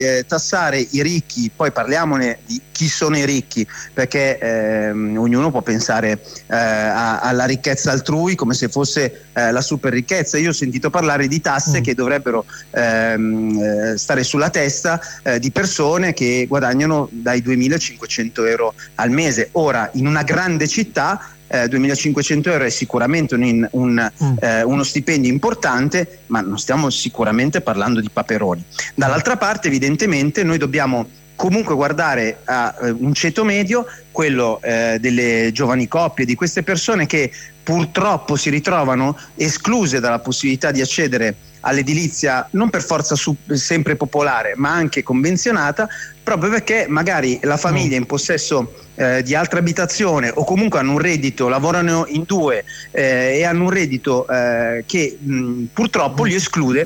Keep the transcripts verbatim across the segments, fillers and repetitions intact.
eh, tassare i ricchi, poi parliamone di chi sono i ricchi, perché ehm, ognuno può pensare eh, a, alla ricchezza altrui come se fosse eh, la super ricchezza. Io ho sentito parlare di tasse mm. che dovrebbero ehm, stare sulla testa eh, di persone che guadagnano dai duemilacinquecento euro al mese. Ora, in una grande città Eh, duemilacinquecento euro è sicuramente un, un, mm. eh, uno stipendio importante, ma non stiamo sicuramente parlando di paperoni. Dall'altra parte, evidentemente, noi dobbiamo comunque guardare a eh, un ceto medio, quello eh, delle giovani coppie, di queste persone che purtroppo si ritrovano escluse dalla possibilità di accedere all'edilizia non per forza su, sempre popolare, ma anche convenzionata, proprio perché magari la famiglia è in possesso eh, di altra abitazione, o comunque hanno un reddito, lavorano in due eh, e hanno un reddito eh, che mh, purtroppo li esclude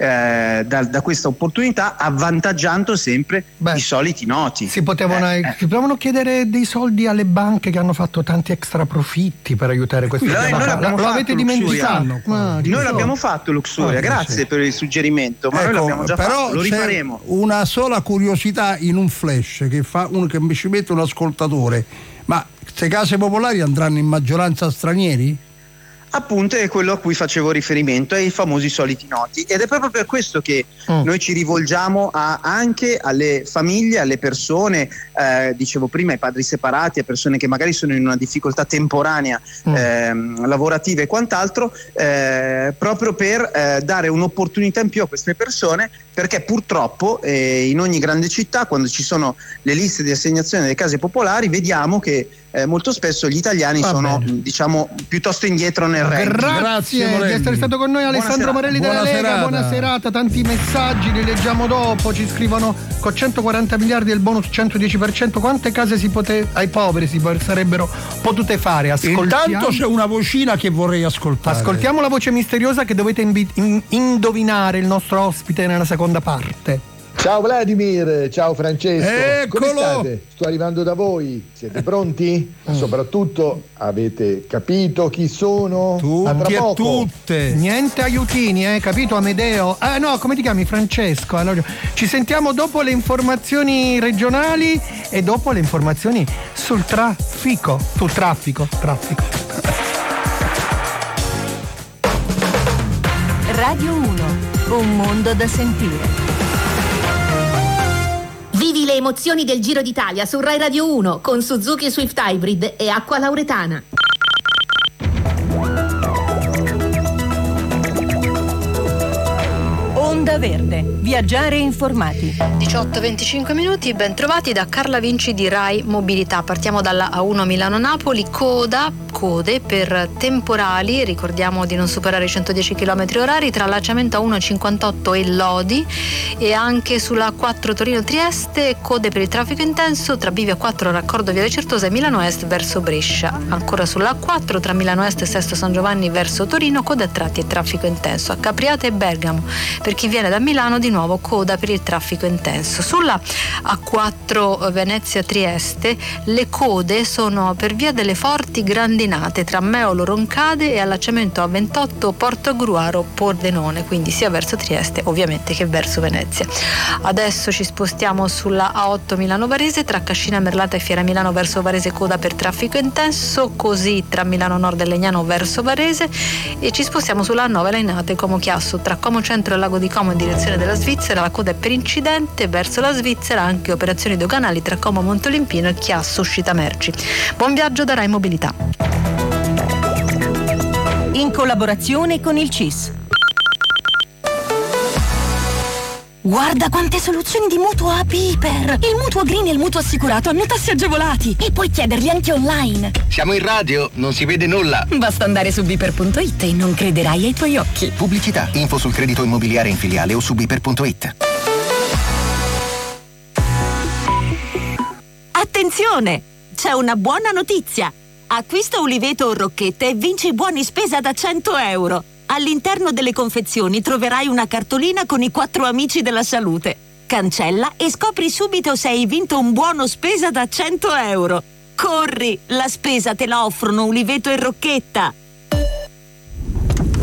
eh, da, da questa opportunità, avvantaggiando sempre Beh, i soliti noti. Si potevano, eh, eh. si potevano chiedere dei soldi alle banche che hanno fatto tanti extra profitti per aiutare queste persone. Lo avete dimenticato? Ah, noi l'abbiamo fatto, Luxuria, oh, grazie sì. per il suggerimento, ma ecco, noi l'abbiamo già però fatto, lo rifaremo. Una sola curiosità in un flash che fa un, che mi ci mette un ascoltatore: ma queste case popolari andranno in maggioranza stranieri? Appunto, è quello a cui facevo riferimento, ai famosi soliti noti, ed è proprio per questo che mm. noi ci rivolgiamo a, anche alle famiglie, alle persone, eh, dicevo prima, ai padri separati, a persone che magari sono in una difficoltà temporanea mm. ehm, lavorativa e quant'altro, eh, proprio per eh, dare un'opportunità in più a queste persone, perché purtroppo eh, in ogni grande città, quando ci sono le liste di assegnazione delle case popolari, vediamo che Eh, molto spesso gli italiani Va sono bene. diciamo piuttosto indietro nel reddito. Grazie, Grazie di essere stato con noi Alessandro Morelli della Lega. Serata. Buona serata, tanti messaggi li leggiamo dopo. Ci scrivono: con centoquaranta miliardi e il bonus centodieci per cento quante case si pote- ai poveri si sarebbero potute fare? Ascoltiamo. Intanto c'è una vocina che vorrei ascoltare. Ascoltiamo la voce misteriosa che dovete invi- in- indovinare il nostro ospite nella seconda parte. Ciao Vladimir, ciao Francesco. Eccolo! Come state? Sto arrivando da voi. Siete pronti? Mm. Soprattutto avete capito chi sono? Tutti e tutte. Niente aiutini, eh, capito Amedeo? Ah no, come ti chiami? Francesco. Allora, ci sentiamo dopo le informazioni regionali e dopo le informazioni sul traffico. Sul traffico, traffico. Radio uno, un mondo da sentire. Vivi le emozioni del Giro d'Italia su Rai Radio uno con Suzuki Swift Hybrid e Acqua Lauretana. Onda Verde, viaggiare informati. diciotto e venticinque minuti, ben trovati da Carla Vinci di Rai Mobilità. Partiamo dalla A uno Milano-Napoli, coda, code per temporali, ricordiamo di non superare i centodieci chilometri orari tra l'allacciamento A uno cinquantotto e Lodi, e anche sulla A quattro Torino-Trieste, code per il traffico intenso tra Bivio A quattro raccordo Viale Certosa e Milano Est verso Brescia. Ancora sulla A quattro tra Milano Est e Sesto San Giovanni verso Torino, coda a tratti e traffico intenso. A Capriate e Bergamo, per chi viene da Milano, di nuovo coda per il traffico intenso. Sulla A quattro Venezia-Trieste le code sono per via delle forti grandinate tra Meolo Roncade e allacciamento A ventotto Portogruaro-Pordenone, quindi sia verso Trieste ovviamente che verso Venezia. Adesso ci spostiamo sulla A otto Milano-Varese tra Cascina Merlata e Fiera Milano verso Varese, coda per traffico intenso, così tra Milano Nord e Legnano verso Varese, e ci spostiamo sulla A nove Lainate Como Chiasso tra Como Centro e Lago di Como in direzione della Svizzera, la coda è per incidente verso la Svizzera, anche operazioni doganali tra Como Montolimpino e Chiasso Uscita Merci. Buon viaggio da Rai Mobilità. In collaborazione con il C I S. Guarda quante soluzioni di mutuo a Piper! Il mutuo green e il mutuo assicurato hanno tassi agevolati e puoi chiederli anche online. Siamo in radio, non si vede nulla. Basta andare su biper punto it e non crederai ai tuoi occhi. Pubblicità, info sul credito immobiliare in filiale o su biper punto it. Attenzione! C'è una buona notizia! Acquista uliveto o rocchette e vinci buoni spesa da cento euro. All'interno delle confezioni troverai una cartolina con i quattro amici della salute. Cancella e scopri subito se hai vinto un buono spesa da cento euro. Corri, la spesa te la offrono uliveto e rocchetta.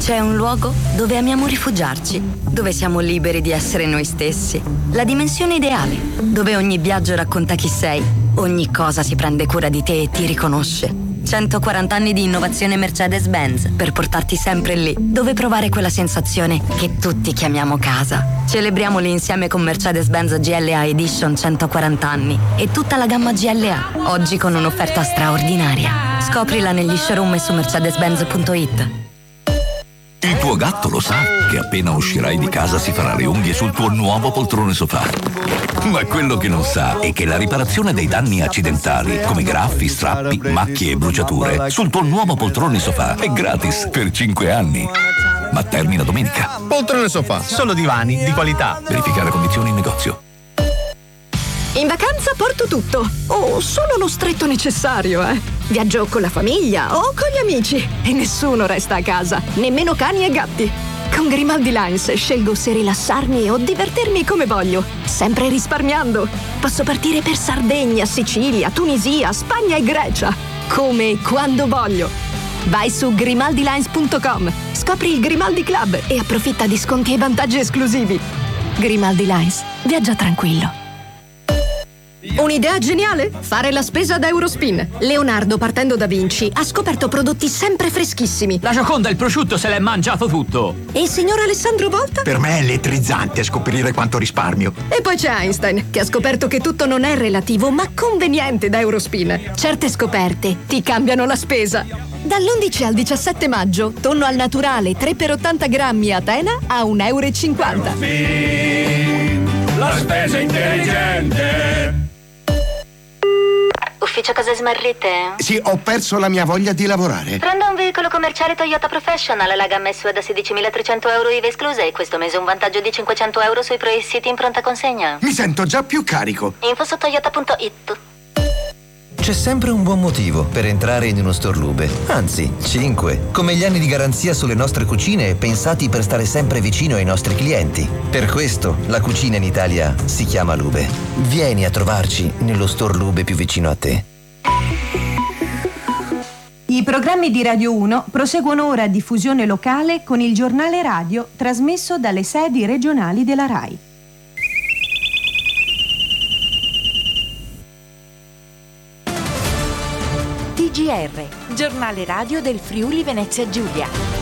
C'è un luogo dove amiamo rifugiarci, dove siamo liberi di essere noi stessi. La dimensione ideale, dove ogni viaggio racconta chi sei, ogni cosa si prende cura di te e ti riconosce. centoquaranta anni di innovazione Mercedes-Benz per portarti sempre lì, dove provare quella sensazione che tutti chiamiamo casa. Celebriamoli insieme con Mercedes-Benz G L A Edition centoquaranta anni e tutta la gamma G L A, oggi con un'offerta straordinaria. Scoprila negli showroom e su mercedes benz punto it. Il tuo gatto lo sa che appena uscirai di casa si farà le unghie sul tuo nuovo poltrone sofà. Ma quello che non sa è che la riparazione dei danni accidentali, come graffi, strappi, macchie e bruciature, sul tuo nuovo poltrone sofà è gratis per cinque anni. Ma termina domenica. Poltrone sofà, solo divani di qualità. Verificare condizioni in negozio. In vacanza porto tutto, o solo lo stretto necessario, eh. Viaggio con la famiglia o con gli amici e nessuno resta a casa, nemmeno cani e gatti. Con Grimaldi Lines scelgo se rilassarmi o divertirmi come voglio, sempre risparmiando. Posso partire per Sardegna, Sicilia, Tunisia, Spagna e Grecia, come e quando voglio. Vai su grimaldi lines punto com, scopri il Grimaldi Club e approfitta di sconti e vantaggi esclusivi. Grimaldi Lines, viaggia tranquillo. Un'idea geniale? Fare la spesa ad Eurospin. Leonardo, partendo da Vinci, ha scoperto prodotti sempre freschissimi. La Gioconda il prosciutto se l'è mangiato tutto. E il signor Alessandro Volta? Per me è elettrizzante scoprire quanto risparmio. E poi c'è Einstein, che ha scoperto che tutto non è relativo, ma conveniente da Eurospin. Certe scoperte ti cambiano la spesa. Dall'undici al diciassette maggio, tonno al naturale tre per ottanta grammi a Tena a un euro e cinquanta. La spesa intelligente. Ufficio case smarrite? Sì, ho perso la mia voglia di lavorare. Prendo un veicolo commerciale Toyota Professional, la gamma S U V da sedicimilatrecento euro I V A escluse e questo mese un vantaggio di cinquecento euro sui pre-siti in pronta consegna. Mi sento già più carico. Info su toyota punto it. C'è sempre un buon motivo per entrare in uno store Lube. Anzi, cinque. Come gli anni di garanzia sulle nostre cucine pensati per stare sempre vicino ai nostri clienti. Per questo la cucina in Italia si chiama Lube. Vieni a trovarci nello store Lube più vicino a te. I programmi di Radio uno proseguono ora a diffusione locale con il giornale radio trasmesso dalle sedi regionali della RAI. T G R, giornale radio del Friuli Venezia Giulia.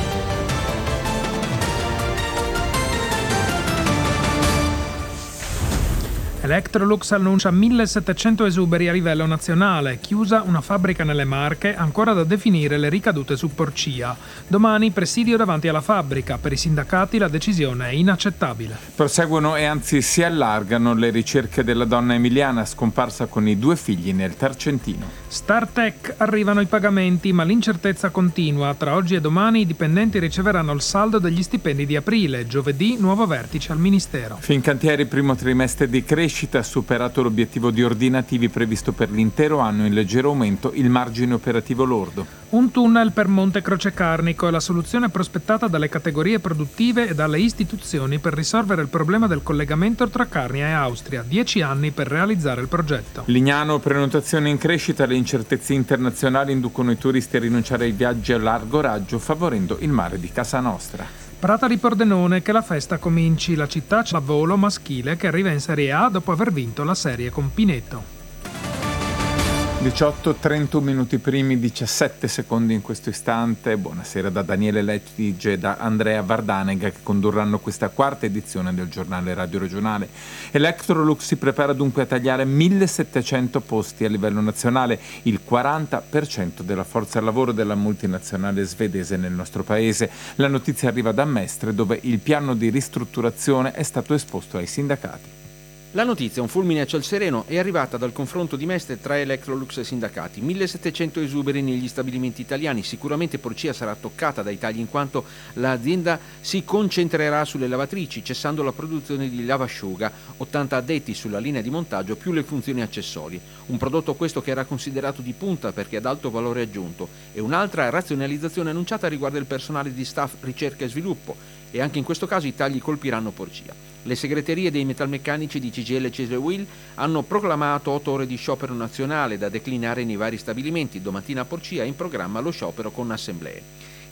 Electrolux annuncia millesettecento esuberi a livello nazionale, chiusa una fabbrica nelle Marche, ancora da definire le ricadute su Porcia. Domani presidio davanti alla fabbrica, per i sindacati la decisione è inaccettabile. Proseguono e anzi si allargano le ricerche della donna emiliana scomparsa con i due figli nel Tarcentino. Startech, arrivano i pagamenti ma l'incertezza continua. Tra oggi e domani i dipendenti riceveranno il saldo degli stipendi di aprile, giovedì nuovo vertice al Ministero. Fincantieri primo trimestre di crescita. Ha superato l'obiettivo di ordinativi previsto per l'intero anno, in leggero aumento il margine operativo lordo. Un tunnel per Monte Crocecarnico è la soluzione prospettata dalle categorie produttive e dalle istituzioni per risolvere il problema del collegamento tra Carnia e Austria. Dieci anni per realizzare il progetto. Lignano, prenotazioni in crescita, le incertezze internazionali inducono i turisti a rinunciare ai viaggi a largo raggio, favorendo il mare di casa nostra. Prata di Pordenone, che la festa cominci. La città c'è la volo maschile che arriva in Serie A dopo aver vinto la serie con Pineto. diciotto trentuno minuti primi, diciassette secondi in questo istante. Buonasera da Daniele Lettige e da Andrea Vardanega che condurranno questa quarta edizione del giornale radio regionale. Electrolux si prepara dunque a tagliare millesettecento posti a livello nazionale, il quaranta per cento della forza lavoro della multinazionale svedese nel nostro paese. La notizia arriva da Mestre, dove il piano di ristrutturazione è stato esposto ai sindacati. La notizia, un fulmine a ciel sereno, è arrivata dal confronto di Mestre tra Electrolux e sindacati. millesettecento esuberi negli stabilimenti italiani. Sicuramente Porcia sarà toccata dai tagli in quanto l'azienda si concentrerà sulle lavatrici, cessando la produzione di lavasciuga, ottanta addetti sulla linea di montaggio più le funzioni accessorie. Un prodotto questo che era considerato di punta perché ad alto valore aggiunto, e un'altra razionalizzazione annunciata riguarda il personale di staff ricerca e sviluppo, e anche in questo caso i tagli colpiranno Porcia. Le segreterie dei metalmeccanici di C G I L e Ceselwil hanno proclamato otto ore di sciopero nazionale da declinare nei vari stabilimenti. Domattina a Porcia è in programma lo sciopero con assemblee.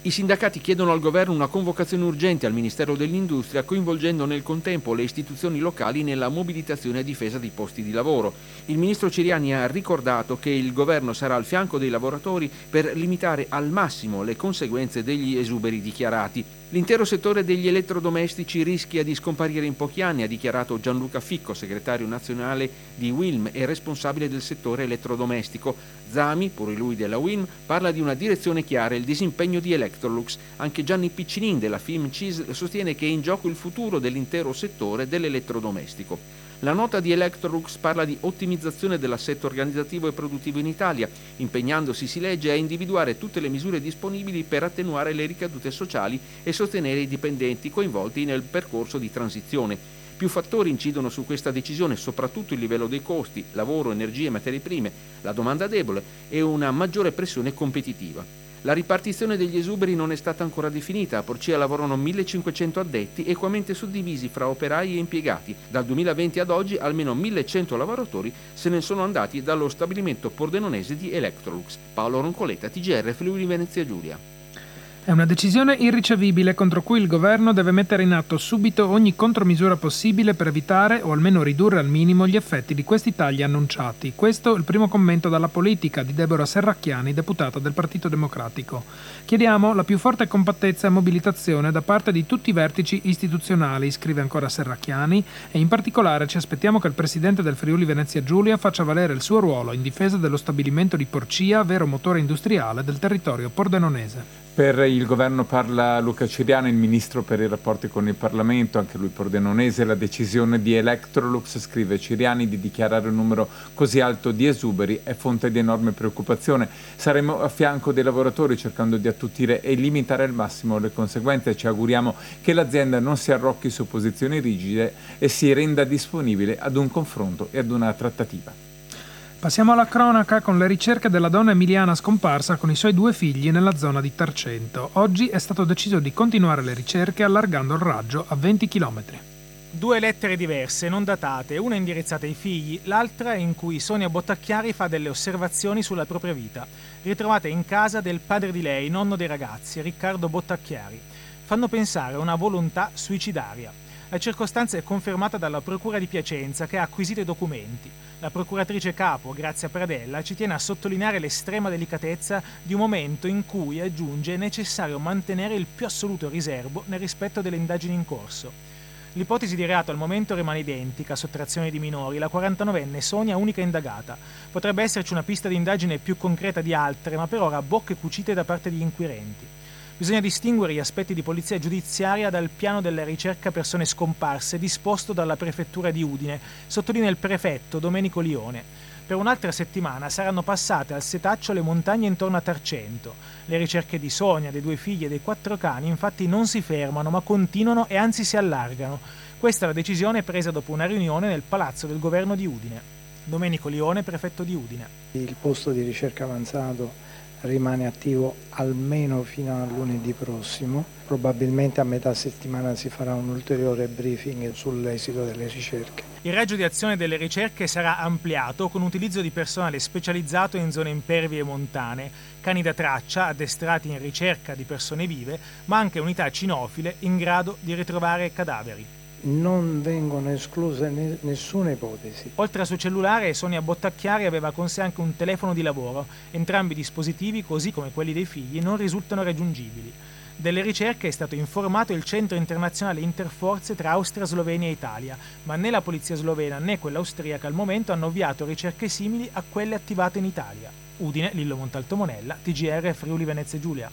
I sindacati chiedono al governo una convocazione urgente al Ministero dell'Industria, coinvolgendo nel contempo le istituzioni locali nella mobilitazione a difesa di posti di lavoro. Il ministro Ciriani ha ricordato che il governo sarà al fianco dei lavoratori per limitare al massimo le conseguenze degli esuberi dichiarati. L'intero settore degli elettrodomestici rischia di scomparire in pochi anni, ha dichiarato Gianluca Ficco, segretario nazionale di Wilm e responsabile del settore elettrodomestico. Zami, pure lui della Wilm, parla di una direzione chiara e il disimpegno di Electrolux. Anche Gianni Piccinin della Filmcis sostiene che è in gioco il futuro dell'intero settore dell'elettrodomestico. La nota di Electrolux parla di ottimizzazione dell'assetto organizzativo e produttivo in Italia, impegnandosi, si legge, a individuare tutte le misure disponibili per attenuare le ricadute sociali e sostenere i dipendenti coinvolti nel percorso di transizione. Più fattori incidono su questa decisione, soprattutto il livello dei costi, lavoro, energie e materie prime, la domanda debole e una maggiore pressione competitiva. La ripartizione degli esuberi non è stata ancora definita, a Porcia lavorano millecinquecento addetti equamente suddivisi fra operai e impiegati. Dal duemilaventi ad oggi almeno millecento lavoratori se ne sono andati dallo stabilimento pordenonese di Electrolux. Paolo Roncoletta, T G R, Friuli Venezia Giulia. È una decisione irricevibile contro cui il governo deve mettere in atto subito ogni contromisura possibile per evitare o almeno ridurre al minimo gli effetti di questi tagli annunciati. Questo è il primo commento dalla politica di Deborah Serracchiani, deputata del Partito Democratico. Chiediamo la più forte compattezza e mobilitazione da parte di tutti i vertici istituzionali, scrive ancora Serracchiani, e in particolare ci aspettiamo che il presidente del Friuli Venezia Giulia faccia valere il suo ruolo in difesa dello stabilimento di Porcia, vero motore industriale del territorio pordenonese. Per il governo parla Luca Ciriani, il ministro per i rapporti con il Parlamento, anche lui pordenonese. La decisione di Electrolux, scrive Ciriani, di dichiarare un numero così alto di esuberi è fonte di enorme preoccupazione. Saremo a fianco dei lavoratori cercando di attutire e limitare al massimo le conseguenze. Ci auguriamo che l'azienda non si arrocchi su posizioni rigide e si renda disponibile ad un confronto e ad una trattativa. Passiamo alla cronaca con le ricerche della donna emiliana scomparsa con i suoi due figli nella zona di Tarcento. Oggi è stato deciso di continuare le ricerche allargando il raggio a venti chilometri. Due lettere diverse, non datate, una indirizzata ai figli, l'altra in cui Sonia Bottacchiari fa delle osservazioni sulla propria vita, ritrovate in casa del padre di lei, nonno dei ragazzi, Riccardo Bottacchiari. Fanno pensare a una volontà suicidaria. La circostanza è confermata dalla Procura di Piacenza, che ha acquisito i documenti. La procuratrice capo, Grazia Pradella, ci tiene a sottolineare l'estrema delicatezza di un momento in cui, aggiunge, è necessario mantenere il più assoluto riserbo nel rispetto delle indagini in corso. L'ipotesi di reato al momento rimane identica, sottrazione di minori. La quarantanovenne Sonia, unica indagata. Potrebbe esserci una pista di indagine più concreta di altre, ma per ora bocche cucite da parte degli inquirenti. Bisogna distinguere gli aspetti di polizia giudiziaria dal piano della ricerca persone scomparse disposto dalla prefettura di Udine, sottolinea il prefetto Domenico Lione. Per un'altra settimana saranno passate al setaccio le montagne intorno a Tarcento. Le ricerche di Sonia, dei due figli e dei quattro cani infatti non si fermano, ma continuano e anzi si allargano. Questa è la decisione presa dopo una riunione nel palazzo del governo di Udine. Domenico Lione, prefetto di Udine. Il posto di ricerca avanzato rimane attivo almeno fino a lunedì prossimo. Probabilmente a metà settimana si farà un ulteriore briefing sull'esito delle ricerche. Il raggio di azione delle ricerche sarà ampliato con utilizzo di personale specializzato in zone impervie e montane, cani da traccia addestrati in ricerca di persone vive, ma anche unità cinofile in grado di ritrovare cadaveri. Non vengono escluse ne- nessuna ipotesi. Oltre al suo cellulare, Sonia Bottacchiari aveva con sé anche un telefono di lavoro. Entrambi i dispositivi, così come quelli dei figli, non risultano raggiungibili. Delle ricerche è stato informato il Centro Internazionale Interforze tra Austria, Slovenia e Italia, ma né la polizia slovena né quella austriaca al momento hanno avviato ricerche simili a quelle attivate in Italia. Udine, Lillo Montalto Monella, T G R, Friuli Venezia Giulia.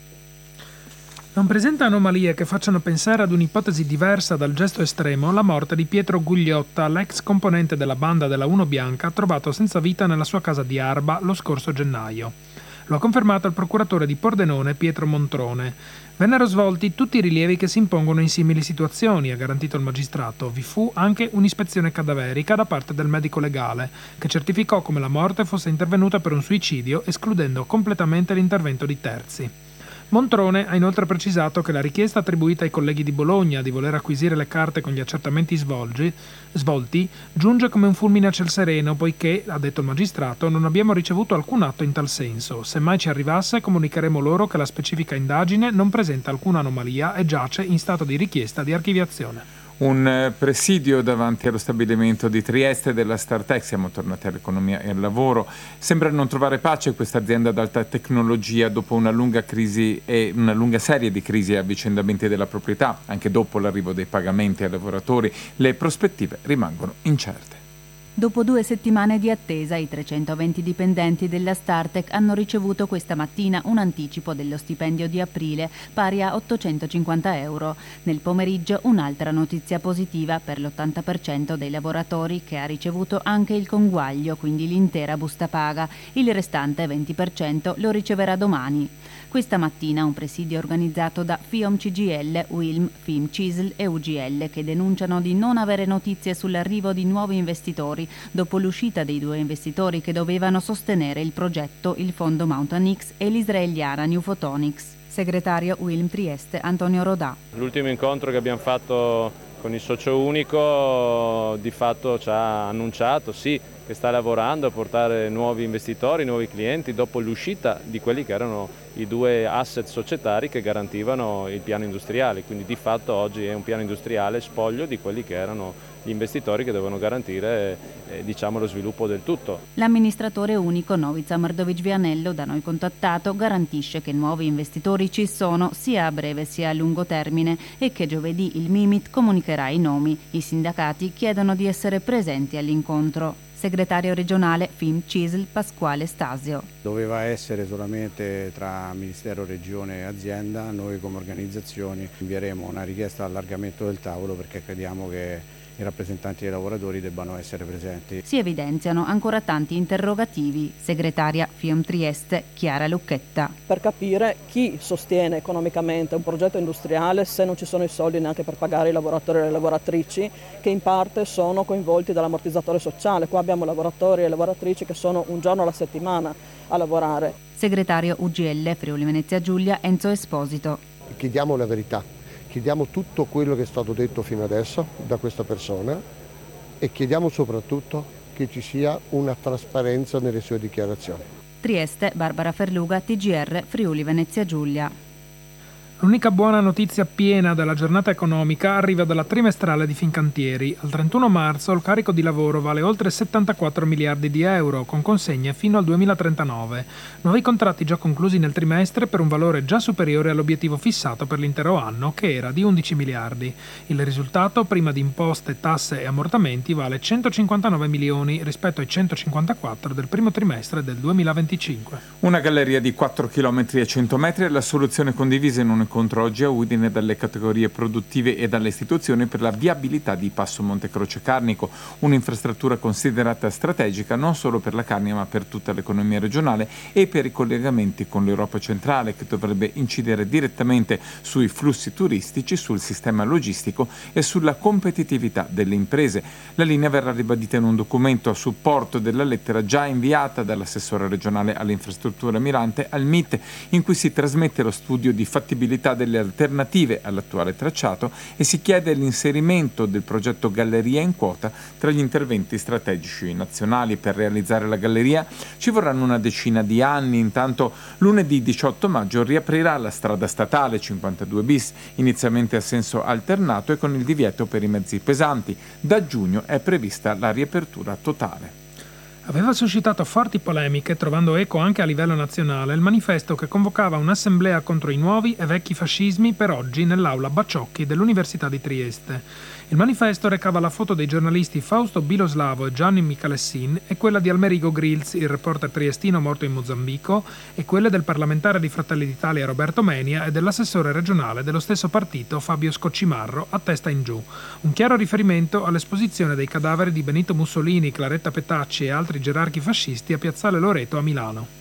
Non presenta anomalie che facciano pensare ad un'ipotesi diversa dal gesto estremo la morte di Pietro Gugliotta, l'ex componente della banda della Uno Bianca, trovato senza vita nella sua casa di Arba lo scorso gennaio. Lo ha confermato il procuratore di Pordenone Pietro Montrone. Vennero svolti tutti i rilievi che si impongono in simili situazioni, ha garantito il magistrato. Vi fu anche un'ispezione cadaverica da parte del medico legale, che certificò come la morte fosse intervenuta per un suicidio, escludendo completamente l'intervento di terzi. Montrone ha inoltre precisato che la richiesta attribuita ai colleghi di Bologna di voler acquisire le carte con gli accertamenti svolgi, svolti giunge come un fulmine a ciel sereno, poiché, ha detto il magistrato, non abbiamo ricevuto alcun atto in tal senso. Se mai ci arrivasse, comunicheremo loro che la specifica indagine non presenta alcuna anomalia e giace in stato di richiesta di archiviazione. Un presidio davanti allo stabilimento di Trieste della Startech, siamo tornati all'economia e al lavoro. Sembra non trovare pace questa azienda ad alta tecnologia dopo una lunga crisi e una lunga serie di crisi e avvicendamenti della proprietà. Anche dopo l'arrivo dei pagamenti ai lavoratori, le prospettive rimangono incerte. Dopo due settimane di attesa, i trecentoventi dipendenti della Startech hanno ricevuto questa mattina un anticipo dello stipendio di aprile pari a ottocentocinquanta euro. Nel pomeriggio un'altra notizia positiva per l'ottanta per cento dei lavoratori che ha ricevuto anche il conguaglio, quindi l'intera busta paga. Il restante venti per cento lo riceverà domani. Questa mattina un presidio organizzato da FIOM C G I L, U I L M, FIMCISL e U G L che denunciano di non avere notizie sull'arrivo di nuovi investitori dopo l'uscita dei due investitori che dovevano sostenere il progetto, il fondo Mountain X e l'israeliana New Photonics. Segretario U I L M Trieste Antonio Rodà. L'ultimo incontro che abbiamo fatto con il socio unico di fatto ci ha annunciato sì che sta lavorando a portare nuovi investitori, nuovi clienti dopo l'uscita di quelli che erano i due asset societari che garantivano il piano industriale, quindi di fatto oggi è un piano industriale spoglio di quelli che erano gli investitori che dovevano garantire eh, diciamo, lo sviluppo del tutto. L'amministratore unico Novica Mardovic Vianello, da noi contattato, garantisce che nuovi investitori ci sono sia a breve sia a lungo termine e che giovedì il Mimit comunicherà i nomi. I sindacati chiedono di essere presenti all'incontro. Segretario regionale FIMCISL Pasquale Stasio. Doveva essere solamente tra Ministero, Regione e azienda. Noi come organizzazioni invieremo una richiesta di allargamento del tavolo perché crediamo che i rappresentanti dei lavoratori debbano essere presenti. Si evidenziano ancora tanti interrogativi. Segretaria FIOM Trieste Chiara Lucchetta. Per capire chi sostiene economicamente un progetto industriale se non ci sono i soldi neanche per pagare i lavoratori e le lavoratrici che in parte sono coinvolti dall'ammortizzatore sociale. Qua abbiamo lavoratori e lavoratrici che sono un giorno alla settimana a lavorare. Segretario U G L Friuli Venezia Giulia Enzo Esposito. Chiediamo la verità. Chiediamo tutto quello che è stato detto fino adesso da questa persona e chiediamo soprattutto che ci sia una trasparenza nelle sue dichiarazioni. Trieste, Barbara Ferluga, T G R, Friuli Venezia Giulia. L'unica buona notizia piena della giornata economica arriva dalla trimestrale di Fincantieri. Al trentuno marzo il carico di lavoro vale oltre settantaquattro miliardi di euro, con consegne fino al duemilatrentanove. Nuovi contratti già conclusi nel trimestre per un valore già superiore all'obiettivo fissato per l'intero anno, che era di undici miliardi. Il risultato, prima di imposte, tasse e ammortamenti, vale centocinquantanove milioni rispetto ai centocinquantaquattro del primo trimestre del duemilaventicinque. Una galleria di quattro chilometri e cento metri è la soluzione condivisa in un incontro oggi a Udine dalle categorie produttive e dalle istituzioni per la viabilità di Passo Montecroce Carnico, un'infrastruttura considerata strategica non solo per la Carnia ma per tutta l'economia regionale e per i collegamenti con l'Europa centrale, che dovrebbe incidere direttamente sui flussi turistici, sul sistema logistico e sulla competitività delle imprese. La linea verrà ribadita in un documento a supporto della lettera già inviata dall'assessore regionale alle infrastrutture Mirante al M I T, in cui si trasmette lo studio di fattibilità delle alternative all'attuale tracciato e si chiede l'inserimento del progetto Galleria in quota tra gli interventi strategici nazionali. Per realizzare la galleria ci vorranno una decina di anni. Intanto lunedì diciotto maggio riaprirà la strada statale cinquantadue bis, inizialmente a senso alternato e con il divieto per i mezzi pesanti. Da giugno è prevista la riapertura totale. Aveva suscitato forti polemiche, trovando eco anche a livello nazionale, il manifesto che convocava un'assemblea contro i nuovi e vecchi fascismi per oggi nell'aula Baciocchi dell'Università di Trieste. Il manifesto recava la foto dei giornalisti Fausto Biloslavo e Gianni Michalessin e quella di Almerigo Grilz, il reporter triestino morto in Mozambico, e quelle del parlamentare di Fratelli d'Italia Roberto Menia e dell'assessore regionale dello stesso partito Fabio Scoccimarro, a testa in giù. Un chiaro riferimento all'esposizione dei cadaveri di Benito Mussolini, Claretta Petacci e altri gerarchi fascisti a Piazzale Loreto a Milano.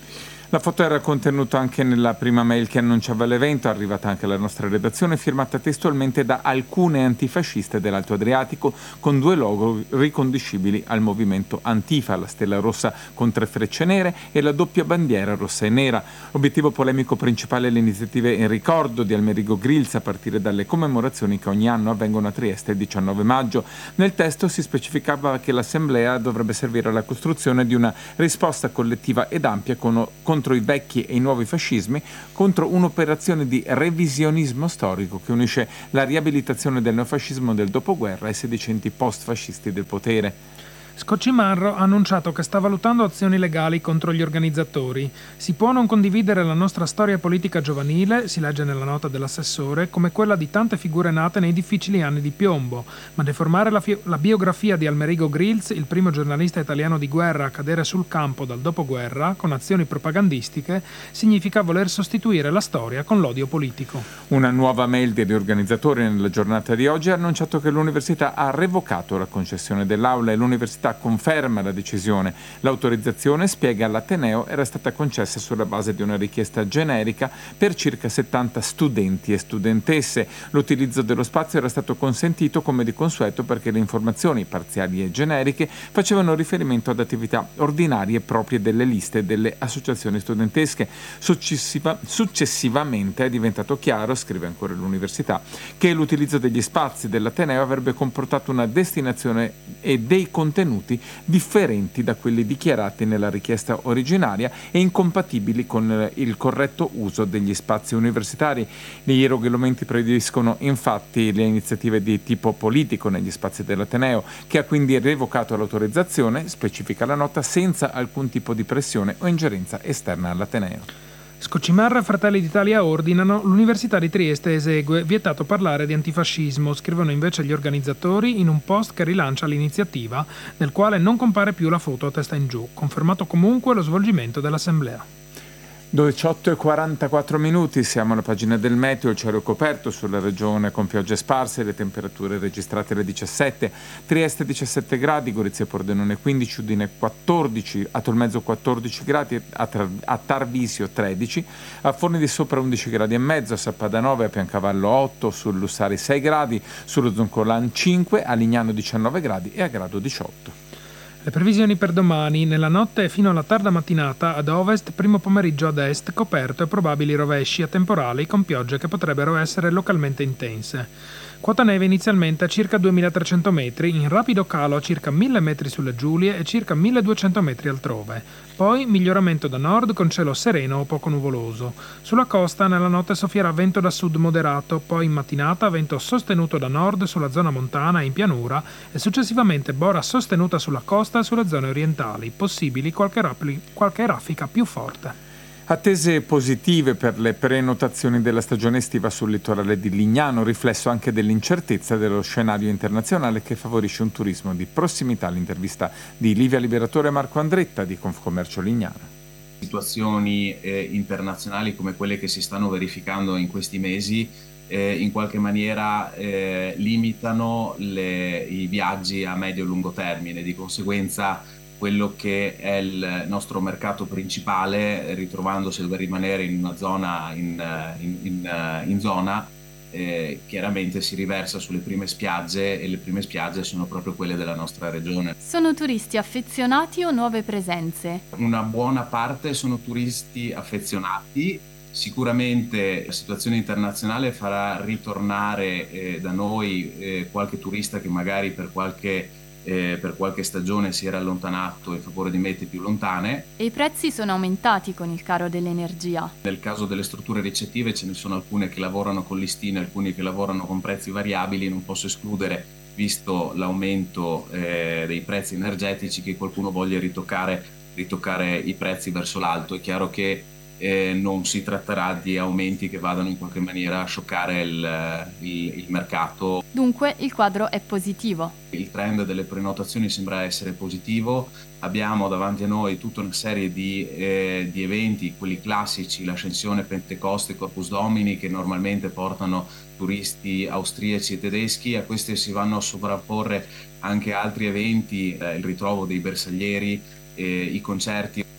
La foto era contenuta anche nella prima mail che annunciava l'evento, arrivata anche alla nostra redazione, firmata testualmente da alcune antifasciste dell'Alto Adriatico, con due logo riconducibili al movimento Antifa, la stella rossa con tre frecce nere e la doppia bandiera rossa e nera. L'obiettivo polemico principale è le iniziative in ricordo di Amerigo Grills, a partire dalle commemorazioni che ogni anno avvengono a Trieste il diciannove maggio. Nel testo si specificava che l'assemblea dovrebbe servire alla costruzione di una risposta collettiva ed ampia con, contro i vecchi e i nuovi fascismi, contro un'operazione di revisionismo storico che unisce la riabilitazione del neofascismo del dopoguerra ai sedicenti post-fascisti del potere. Scocimarro ha annunciato che sta valutando azioni legali contro gli organizzatori. Si può non condividere la nostra storia politica giovanile, si legge nella nota dell'assessore, come quella di tante figure nate nei difficili anni di piombo, ma deformare la, fi- la biografia di Amerigo Grills, il primo giornalista italiano di guerra a cadere sul campo dal dopoguerra, con azioni propagandistiche, significa voler sostituire la storia con l'odio politico. Una nuova mail degli organizzatori nella giornata di oggi ha annunciato che l'università ha revocato la concessione dell'aula e l'università conferma la decisione. L'autorizzazione, spiega l'Ateneo, era stata concessa sulla base di una richiesta generica per circa settanta studenti e studentesse. L'utilizzo dello spazio era stato consentito come di consueto perché le informazioni parziali e generiche facevano riferimento ad attività ordinarie proprie delle liste delle associazioni studentesche. Successiva, successivamente è diventato chiaro, scrive ancora l'università, che l'utilizzo degli spazi dell'Ateneo avrebbe comportato una destinazione e dei contenuti differenti da quelli dichiarati nella richiesta originaria e incompatibili con il corretto uso degli spazi universitari. Gli regolamenti proibiscono infatti le iniziative di tipo politico negli spazi dell'Ateneo, che ha quindi revocato l'autorizzazione, specifica la nota, senza alcun tipo di pressione o ingerenza esterna all'Ateneo. Scocimarra e Fratelli d'Italia ordinano, l'Università di Trieste esegue, vietato parlare di antifascismo, scrivono invece gli organizzatori in un post che rilancia l'iniziativa, nel quale non compare più la foto a testa in giù, confermato comunque lo svolgimento dell'assemblea. diciotto e quarantaquattro minuti, siamo alla pagina del meteo, il cielo coperto sulla regione con piogge sparse, le temperature registrate alle diciassette, Trieste diciassette gradi, Gorizia e Pordenone quindici, Udine quattordici, a Tolmezzo quattordici gradi, a, Tra- a Tarvisio tredici, a Forni di Sopra undici gradi e mezzo, a Sappada nove, a Piancavallo otto, sul Lussari sei gradi, sullo Zoncolan cinque, a Lignano diciannove gradi e a Grado diciotto. Le previsioni per domani: nella notte fino alla tarda mattinata ad ovest, primo pomeriggio ad est, coperto e probabili rovesci a temporali con piogge che potrebbero essere localmente intense. Quota neve inizialmente a circa duemilatrecento metri, in rapido calo a circa mille metri sulle Giulie e circa milleduecento metri altrove. Poi miglioramento da nord con cielo sereno o poco nuvoloso. Sulla costa nella notte soffierà vento da sud moderato, poi in mattinata vento sostenuto da nord sulla zona montana e in pianura e successivamente bora sostenuta sulla costa e sulle zone orientali, possibili qualche, rapli, qualche raffica più forte. Attese positive per le prenotazioni della stagione estiva sul litorale di Lignano, riflesso anche dell'incertezza dello scenario internazionale che favorisce un turismo di prossimità. L'intervista di Livia Liberatore e Marco Andretta di Confcommercio Lignano. Situazioni eh, internazionali come quelle che si stanno verificando in questi mesi eh, in qualche maniera eh, limitano le, i viaggi a medio e lungo termine, di conseguenza quello che è il nostro mercato principale, ritrovandosi a rimanere in una zona in, in, in, in zona eh, chiaramente si riversa sulle prime spiagge e le prime spiagge sono proprio quelle della nostra regione. Sono turisti affezionati o nuove presenze? Una buona parte sono turisti affezionati. Sicuramente la situazione internazionale farà ritornare eh, da noi eh, qualche turista che magari per qualche Eh, per qualche stagione si era allontanato in favore di mete più lontane. E i prezzi sono aumentati con il caro dell'energia. Nel caso delle strutture ricettive ce ne sono alcune che lavorano con listine, alcune che lavorano con prezzi variabili. Non posso escludere, visto l'aumento eh, dei prezzi energetici, che qualcuno voglia ritoccare, ritoccare i prezzi verso l'alto. È chiaro che eh, non si tratterà di aumenti che vadano in qualche maniera a scioccare il, il, il mercato. Dunque il quadro è positivo. Il trend delle prenotazioni sembra essere positivo. Abbiamo davanti a noi tutta una serie di, eh, di eventi, quelli classici, l'ascensione Pentecoste, Corpus Domini, che normalmente portano turisti austriaci e tedeschi. A questi si vanno a sovrapporre anche altri eventi, eh, il ritrovo dei bersaglieri, eh, i concerti.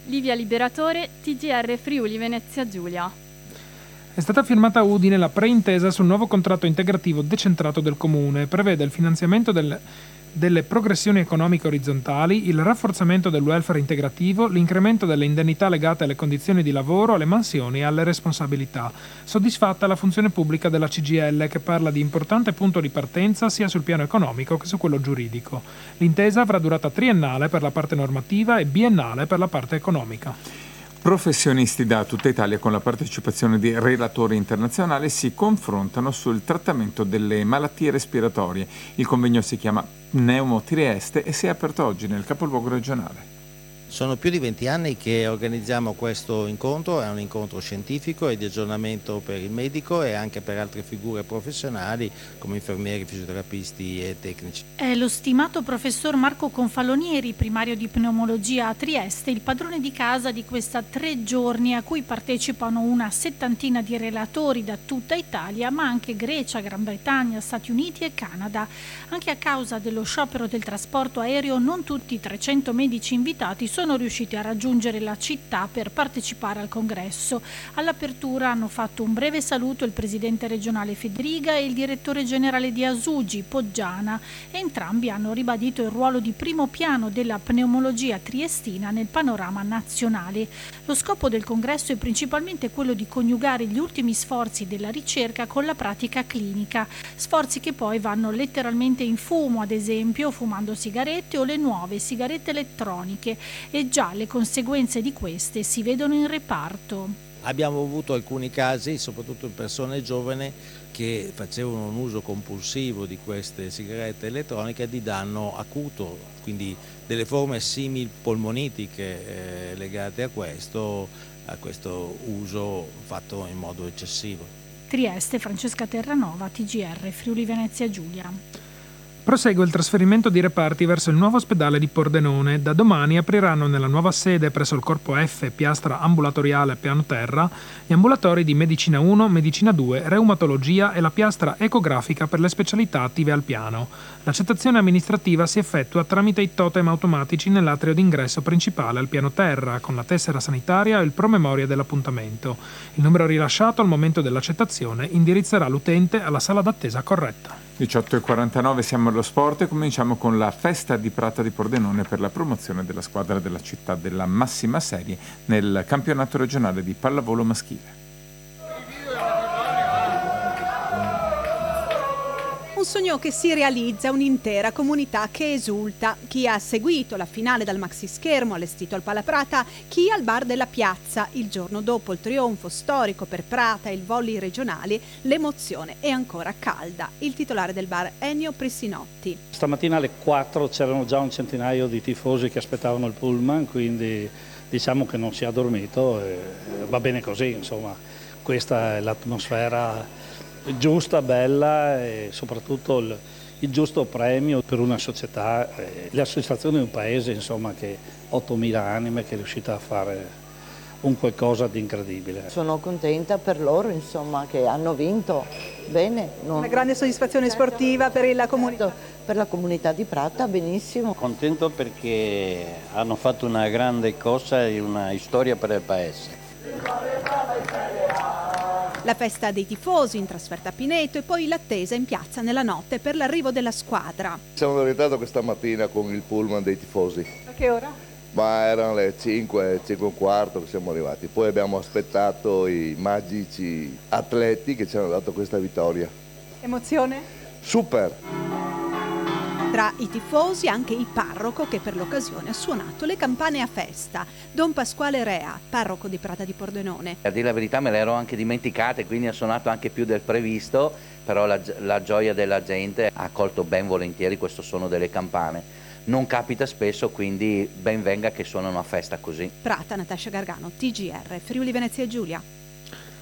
Livia Liberatore, T G R Friuli Venezia Giulia. È stata firmata a Udine la preintesa sul nuovo contratto integrativo decentrato del Comune. Prevede il finanziamento del, delle progressioni economiche orizzontali, il rafforzamento del welfare integrativo, l'incremento delle indennità legate alle condizioni di lavoro, alle mansioni e alle responsabilità. Soddisfatta la funzione pubblica della C G I L, che parla di importante punto di partenza sia sul piano economico che su quello giuridico. L'intesa avrà durata triennale per la parte normativa e biennale per la parte economica. Professionisti da tutta Italia con la partecipazione di relatori internazionali si confrontano sul trattamento delle malattie respiratorie. Il convegno si chiama Pneumo Trieste e si è aperto oggi nel capoluogo regionale. Sono più di venti anni che organizziamo questo incontro, è un incontro scientifico e di aggiornamento per il medico e anche per altre figure professionali come infermieri, fisioterapisti e tecnici. È lo stimato professor Marco Confalonieri, primario di pneumologia a Trieste, il padrone di casa di questa tre giorni a cui partecipano una settantina di relatori da tutta Italia, ma anche Grecia, Gran Bretagna, Stati Uniti e Canada. Anche a causa dello sciopero del trasporto aereo non tutti i trecento medici invitati sono riusciti a raggiungere la città per partecipare al congresso. All'apertura hanno fatto un breve saluto il presidente regionale Federiga e il direttore generale di Asugi, Poggiana. Entrambi hanno ribadito il ruolo di primo piano della pneumologia triestina nel panorama nazionale. Lo scopo del congresso è principalmente quello di coniugare gli ultimi sforzi della ricerca con la pratica clinica, sforzi che poi vanno letteralmente in fumo, ad esempio fumando sigarette o le nuove sigarette elettroniche, e già le conseguenze di queste si vedono in reparto. Abbiamo avuto alcuni casi, soprattutto in persone giovani, che facevano un uso compulsivo di queste sigarette elettroniche di danno acuto, quindi delle forme simil polmonitiche eh, legate a questo, a questo uso fatto in modo eccessivo. Trieste, Francesca Terranova, T G R Friuli Venezia Giulia. Prosegue il trasferimento di reparti verso il nuovo ospedale di Pordenone. Da domani apriranno nella nuova sede presso il Corpo F, piastra ambulatoriale piano terra, gli ambulatori di Medicina uno, Medicina due, Reumatologia e la piastra ecografica per le specialità attive al piano. L'accettazione amministrativa si effettua tramite i totem automatici nell'atrio d'ingresso principale al piano terra, con la tessera sanitaria e il promemoria dell'appuntamento. Il numero rilasciato al momento dell'accettazione indirizzerà l'utente alla sala d'attesa corretta. diciotto e quarantanove, siamo allo sport e cominciamo con la festa di Prata di Pordenone per la promozione della squadra della città della massima serie nel campionato regionale di pallavolo maschile. Un sogno che si realizza, un'intera comunità che esulta. Chi ha seguito la finale dal maxischermo allestito al Pala Prata, chi al bar della piazza. Il giorno dopo il trionfo storico per Prata e il volley regionali, l'emozione è ancora calda. Il titolare del bar, Ennio Prissinotti. Stamattina alle quattro c'erano già un centinaio di tifosi che aspettavano il pullman, quindi diciamo che non si è dormito e va bene così, insomma. Questa è l'atmosfera giusta, bella e soprattutto il, il giusto premio per una società, eh, l'associazione di un paese, insomma, che ottomila anime, che è riuscita a fare un qualcosa di incredibile. Sono contenta per loro, insomma, che hanno vinto bene. Non... Una grande soddisfazione sportiva per la comunità. Per la comunità di Prata, benissimo. Contento perché hanno fatto una grande cosa e una storia per il paese. La festa dei tifosi in trasferta a Pineto e poi l'attesa in piazza nella notte per l'arrivo della squadra. Siamo arrivati questa mattina con il pullman dei tifosi. A che ora? Ma erano le cinque, cinque e un quarto che siamo arrivati. Poi abbiamo aspettato i magici atleti che ci hanno dato questa vittoria. Emozione? Super! Tra i tifosi anche il parroco che per l'occasione ha suonato le campane a festa. Don Pasquale Rea, parroco di Prata di Pordenone. A dire la verità me le ero anche dimenticate, quindi ha suonato anche più del previsto, però la, la gioia della gente ha accolto ben volentieri questo suono delle campane. Non capita spesso, quindi ben venga che suonano a festa così. Prata, Natascia Gargano, T G R, Friuli Venezia Giulia.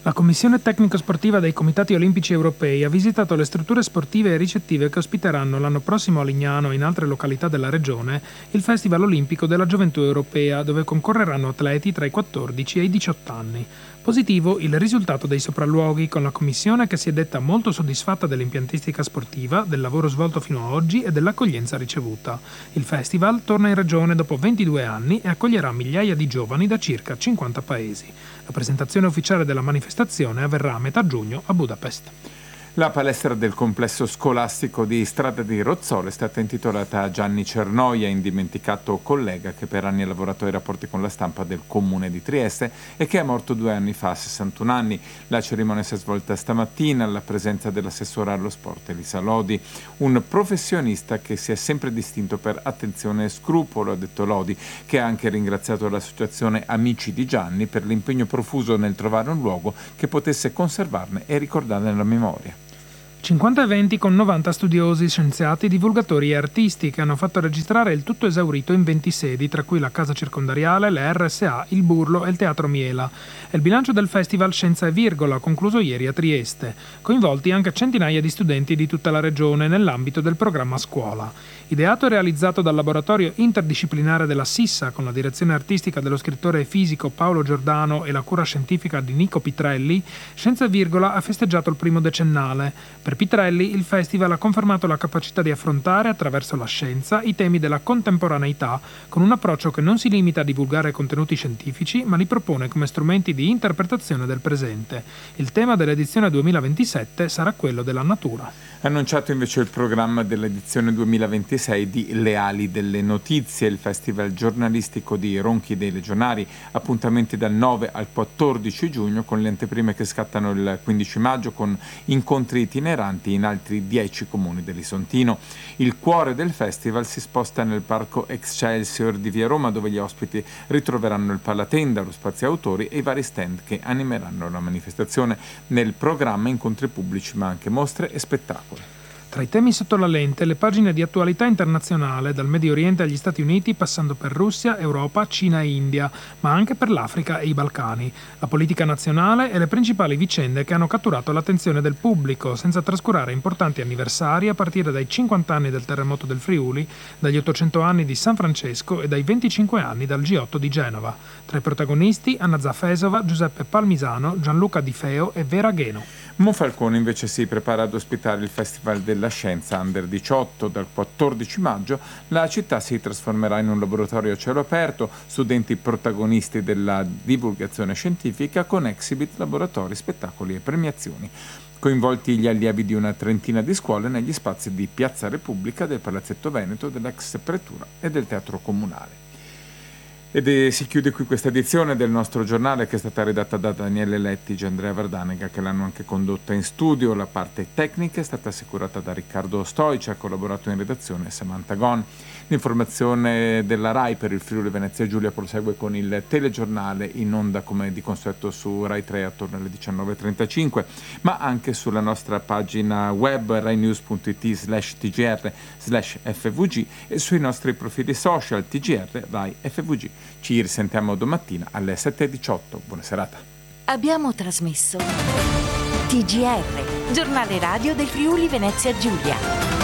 La Commissione Tecnico-Sportiva dei Comitati Olimpici Europei ha visitato le strutture sportive e ricettive che ospiteranno l'anno prossimo a Lignano e in altre località della regione il Festival Olimpico della Gioventù Europea, dove concorreranno atleti tra i quattordici e i diciotto anni. Positivo il risultato dei sopralluoghi, con la Commissione che si è detta molto soddisfatta dell'impiantistica sportiva, del lavoro svolto fino ad oggi e dell'accoglienza ricevuta. Il festival torna in regione dopo ventidue anni e accoglierà migliaia di giovani da circa cinquanta paesi. La presentazione ufficiale della manifestazione avverrà a metà giugno a Budapest. La palestra del complesso scolastico di Strada di Rozzolo è stata intitolata a Gianni Cernoia, indimenticato collega che per anni ha lavorato ai rapporti con la stampa del comune di Trieste e che è morto due anni fa, a sessantuno anni. La cerimonia si è svolta stamattina alla presenza dell'assessora allo sport Elisa Lodi, un professionista che si è sempre distinto per attenzione e scrupolo, ha detto Lodi, che ha anche ringraziato l'associazione Amici di Gianni per l'impegno profuso nel trovare un luogo che potesse conservarne e ricordarne la memoria. cinquanta eventi con novanta studiosi, scienziati, divulgatori e artisti che hanno fatto registrare il tutto esaurito in venti sedi, tra cui la Casa Circondariale, le R S A, il Burlo e il Teatro Miela. È il bilancio del Festival Scienza e Virgola, concluso ieri a Trieste. Coinvolti anche centinaia di studenti di tutta la regione nell'ambito del programma Scuola. Ideato e realizzato dal laboratorio interdisciplinare della Sissa, con la direzione artistica dello scrittore e fisico Paolo Giordano e la cura scientifica di Nico Pitrelli, Scienza e Virgola ha festeggiato il primo decennale. Per Pitrelli, il festival ha confermato la capacità di affrontare, attraverso la scienza, i temi della contemporaneità, con un approccio che non si limita a divulgare contenuti scientifici, ma li propone come strumenti di interpretazione del presente. Il tema dell'edizione duemilaventisette sarà quello della natura. Annunciato invece il programma dell'edizione duemilaventisei di Le Ali delle Notizie, il festival giornalistico di Ronchi dei Legionari, appuntamenti dal nove al quattordici giugno con le anteprime che scattano il quindici maggio con incontri itineranti in altri dieci comuni dell'Isontino. Il cuore del festival si sposta nel parco Excelsior di Via Roma, dove gli ospiti ritroveranno il Palatenda, lo spazio autori e i vari stand che animeranno la manifestazione. Nel programma incontri pubblici ma anche mostre e spettacoli. Tra i temi sotto la lente, le pagine di attualità internazionale, dal Medio Oriente agli Stati Uniti, passando per Russia, Europa, Cina e India, ma anche per l'Africa e i Balcani, la politica nazionale e le principali vicende che hanno catturato l'attenzione del pubblico, senza trascurare importanti anniversari a partire dai cinquanta anni del terremoto del Friuli, dagli ottocento anni di San Francesco e dai venticinque anni dal G otto di Genova. Tra i protagonisti Anna Zafesova, Giuseppe Palmisano, Gianluca Di Feo e Vera Gheno. Monfalcone invece si prepara ad ospitare il Festival della Scienza Under diciotto. Dal quattordici maggio la città si trasformerà in un laboratorio a cielo aperto, studenti protagonisti della divulgazione scientifica con exhibit, laboratori, spettacoli e premiazioni. Coinvolti gli allievi di una trentina di scuole negli spazi di Piazza Repubblica, del Palazzetto Veneto, dell'ex Pretura e del Teatro Comunale. Ed è, si chiude qui questa edizione del nostro giornale, che è stata redatta da Daniele Lettige e Andrea Vardanega, che l'hanno anche condotta in studio. La parte tecnica è stata assicurata da Riccardo Stoici, ha collaborato in redazione Samantha Gon. L'informazione della RAI per il Friuli Venezia Giulia prosegue con il telegiornale in onda come di consueto su Rai tre attorno alle diciannove e trentacinque, ma anche sulla nostra pagina web rainews.it slash tgr slash fvg e sui nostri profili social T G R Rai F V G. Ci risentiamo domattina alle sette e diciotto. Buona serata. Abbiamo trasmesso T G R, giornale radio del Friuli Venezia Giulia.